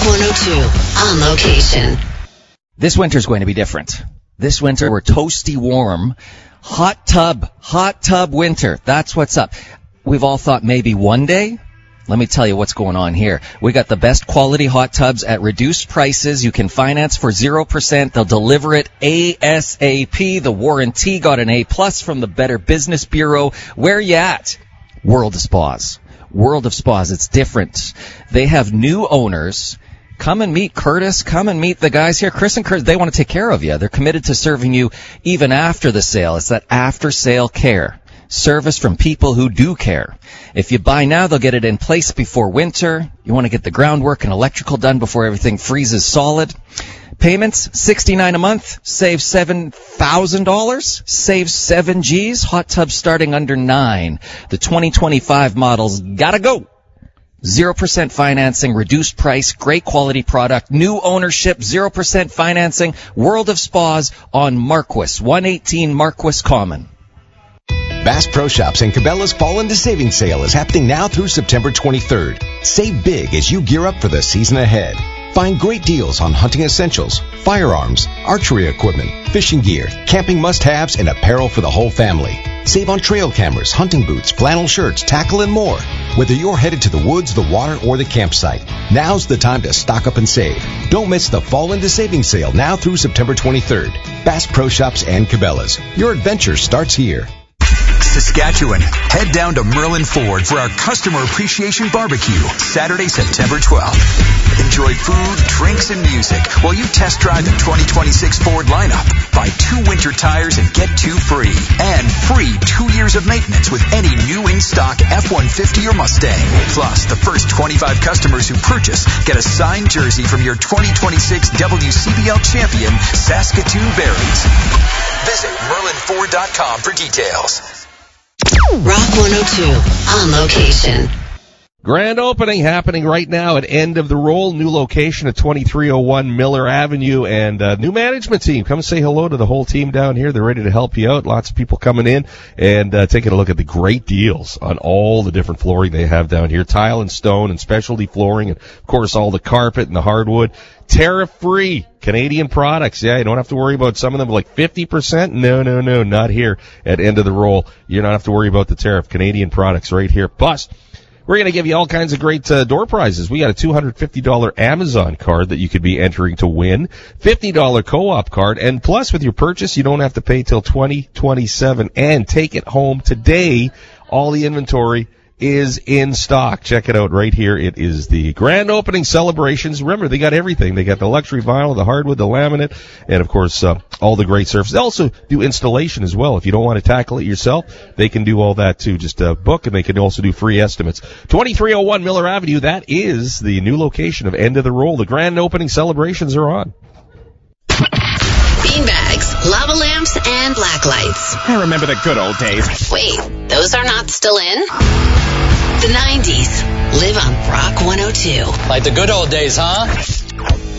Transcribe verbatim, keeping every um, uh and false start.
one oh two, on location. This winter's going to be different. This winter, we're toasty warm. Hot tub, hot tub winter. That's what's up. We've all thought maybe one day. Let me tell you what's going on here. We got the best quality hot tubs at reduced prices. You can finance for zero percent. They'll deliver it ASAP. The warranty got an A plus from the Better Business Bureau. Where you at? World of Spas. World of Spas. It's different. They have new owners. Come and meet Curtis. Come and meet the guys here. Chris and Curtis, they want to take care of you. They're committed to serving you even after the sale. It's that after-sale care. Service from people who do care. If you buy now, they'll get it in place before winter. You want to get the groundwork and electrical done before everything freezes solid. Payments, sixty-nine dollars a month, save seven thousand dollars, save seven G's. Hot tubs starting under nine. The twenty twenty-five models gotta go. zero percent financing, reduced price, great quality product, new ownership, zero percent financing. World of Spas on Marquis, one eighteen Marquis Common. Bass Pro Shops and Cabela's Fall into Savings Sale is happening now through September twenty-third. Save big as you gear up for the season ahead. Find great deals on hunting essentials, firearms, archery equipment, fishing gear, camping must-haves, and apparel for the whole family. Save on trail cameras, hunting boots, flannel shirts, tackle, and more. Whether you're headed to the woods, the water, or the campsite, now's the time to stock up and save. Don't miss the Fall into Savings Sale now through September twenty-third. Bass Pro Shops and Cabela's. Your adventure starts here. Saskatchewan, head down to Merlin Ford for our Customer Appreciation Barbecue, Saturday, September twelfth. Enjoy food, drinks, and music while you test drive the twenty twenty-six Ford lineup. Buy two winter tires and get two free. And free two years of maintenance with any new in-stock F one fifty or Mustang. Plus, the first twenty-five customers who purchase get a signed jersey from your twenty twenty-six W C B L champion, Saskatoon Berries. Visit merlin ford dot com for details. Rock one oh two, on location. Grand opening happening right now at End of the Roll. New location at twenty-three oh one Miller Avenue, and uh, new management team. Come say hello to the whole team down here. They're ready to help you out. Lots of people coming in and uh, taking a look at the great deals on all the different flooring they have down here. Tile and stone and specialty flooring, and of course all the carpet and the hardwood. Tariff-free Canadian products. Yeah, you don't have to worry about some of them like fifty percent. No, no, no, not here at End of the Roll. You don't have to worry about the tariff. Canadian products right here. Plus, we're going to give you all kinds of great uh, door prizes. We got a two hundred fifty dollars Amazon card that you could be entering to win, fifty dollars co-op card, and plus with your purchase, you don't have to pay till twenty twenty-seven. And take it home today. All the inventory is in stock. Check it out right here. It is the grand opening celebrations. Remember, they got everything. They got the luxury vinyl, the hardwood, the laminate, and of course, uh, all the great surfaces. They also do installation as well. If you don't want to tackle it yourself, they can do all that too. Just uh, book, and they can also do free estimates. twenty-three oh one Miller Avenue. That is the new location of End of the Roll. The grand opening celebrations are on. Beanbags, lava lamps, and black lights. I remember the good old days. Wait, those are not still in? The nineties. Live on Rock one oh two. Like the good old days, huh?